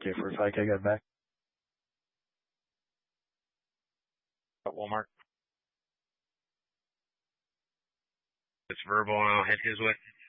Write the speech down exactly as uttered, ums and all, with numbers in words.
Okay, for a fact, I got back. At Walmart. It's verbal, and I'll hit his with.